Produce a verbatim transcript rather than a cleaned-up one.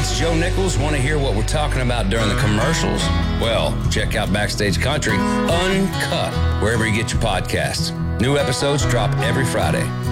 it's Joe Nichols. Want to hear what we're talking about during the commercials? Well, check out Backstage Country Uncut, wherever you get your podcasts. New episodes drop every Friday.